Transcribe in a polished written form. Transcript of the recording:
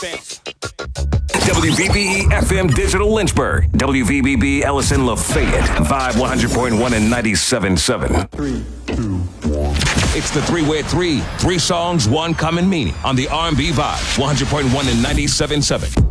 WVBE FM Digital Lynchburg. WVBB Ellison Lafayette. Vibe 100.1 and 97.7. 3, 2, 1. It's the three-way three. 3 songs, 1 common meaning on the R&B Vibe 100.1 and 97.7.